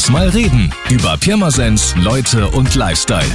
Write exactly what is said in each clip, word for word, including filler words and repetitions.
Lass mal reden. Über Pirmasens, Leute und Lifestyle.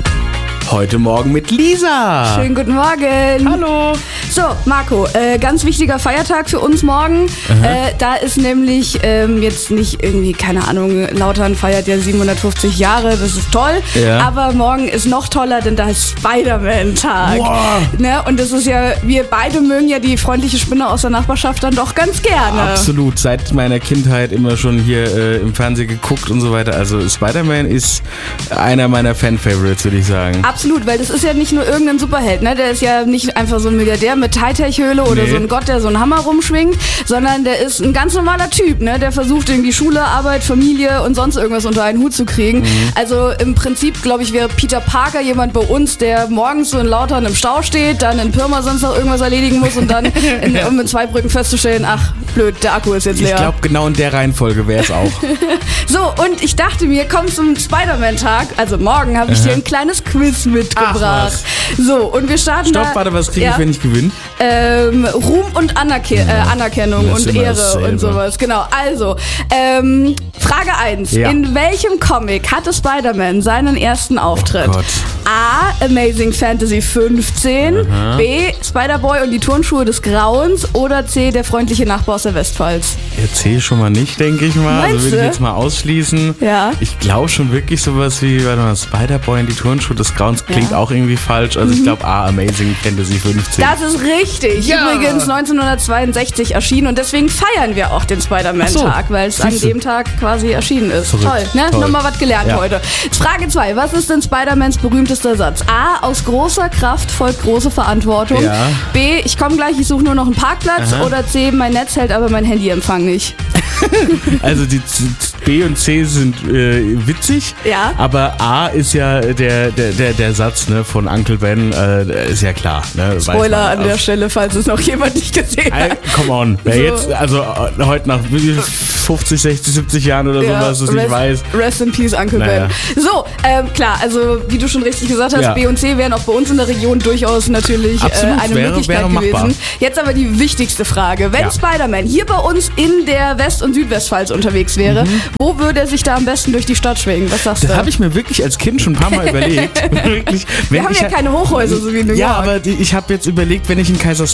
Heute Morgen mit Lisa. Schönen guten Morgen. Hallo. So, Marco, äh, ganz wichtiger Feiertag für uns morgen. Äh, da ist nämlich ähm, jetzt nicht irgendwie, keine Ahnung, Lautern feiert ja siebenhundertfünfzig Jahre, das ist toll. Ja. Aber morgen ist noch toller, denn da ist Spider-Man-Tag. Wow. Ne? Und das ist ja, wir beide mögen ja die freundliche Spinne aus der Nachbarschaft dann doch ganz gerne. Absolut, seit meiner Kindheit immer schon hier äh, im Fernsehen geguckt und so weiter. Also Spider-Man ist einer meiner Fan-Favorites, würde ich sagen. Absolut, weil das ist ja nicht nur irgendein Superheld, ne? Der ist ja nicht einfach so ein Milliardär mit Hightech-Höhle oder Nee. so ein Gott, der so einen Hammer rumschwingt, sondern der ist ein ganz normaler Typ, ne? Der versucht irgendwie Schule, Arbeit, Familie und sonst irgendwas unter einen Hut zu kriegen. Mhm. Also im Prinzip, glaube ich, wäre Peter Parker jemand bei uns, der morgens so in Lautern im Stau steht, dann in Pirmasens noch irgendwas erledigen muss und dann, in, um in Zweibrücken festzustellen, ach, blöd, der Akku ist jetzt leer. Ich glaube, genau in der Reihenfolge wäre es auch. So, und ich dachte mir, komm zum Spider-Man-Tag, also morgen habe ich dir ein kleines Quiz mitgebracht. Ach, so, und wir starten Stopp, da, warte, was kriege ja, ich, wenn ich gewinne? ähm, Ruhm und Anerke äh, Anerkennung Das ist und immer Ehre dasselbe. und sowas. Genau, also, ähm, Frage eins. Ja. In welchem Comic hatte Spider-Man seinen ersten Auftritt? Oh Gott. A. Amazing Fantasy fünfzehn, B. Spider-Boy und die Turnschuhe des Grauens oder C. Der freundliche Nachbar aus der Westpfalz. Erzähl schon mal nicht, denke ich mal. Meinst Also würde ich du? jetzt mal ausschließen. Ja. Ich glaube schon wirklich sowas wie, warte mal, Spider-Boy in die Turnschuhe des Grauens klingt Ja. auch irgendwie falsch. Also ich glaube A, Amazing Fantasy fünfzehn. Das ist richtig. Ja. Übrigens neunzehnhundertzweiundsechzig erschienen und deswegen feiern wir auch den Spider-Man-Tag, weil es an Siehste. dem Tag quasi erschienen ist. Verrückt. Toll, ne? Toll. Nochmal was gelernt Ja. heute. Frage zwei. Was ist denn Spider-Mans berühmtester Satz? A. Aus großer Kraft folgt große Verantwortung. Ja. B. Ich komme gleich, ich suche nur noch einen Parkplatz. Aha. Oder C. Mein Netz hält aber mein Handyempfang nicht. Also die Z- B und C sind äh, witzig, Ja. aber A ist ja der, der, der, der Satz ne, von Uncle Ben, äh, ist ja klar. Ne, weiß Spoiler man. an der Stelle, falls es noch jemand nicht gesehen Äh, hat. come on, wer So. jetzt, also äh, heute nach fünfzig, sechzig, siebzig Jahren oder Ja, sowas, das nicht rest, weiß. Rest in Peace, Uncle Naja. Ben. So, ähm, klar, also wie du schon richtig gesagt hast, Ja. B und C wären auch bei uns in der Region durchaus natürlich äh, Absolut, eine wäre- Möglichkeit wäre machbar. gewesen. Jetzt aber die wichtigste Frage. Wenn Ja. Spider-Man hier bei uns in der West- und Südwestpfalz unterwegs wäre, wo würde er sich da am besten durch die Stadt schwingen? Was sagst Das du? habe ich mir wirklich als Kind schon ein paar Mal überlegt. Wirklich, wenn Wir haben ich ja ha- keine Hochhäuser, so wie in New Ja, York. aber die, ich habe jetzt überlegt, wenn ich in Kaiserslautern